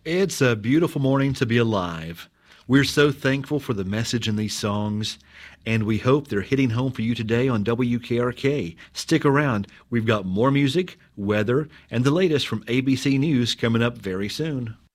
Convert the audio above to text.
It's a beautiful morning to be alive. We're so thankful for the message in these songs, and we hope they're hitting home for you today on WKRK. Stick around. We've got more music, weather, and the latest from ABC News coming up very soon.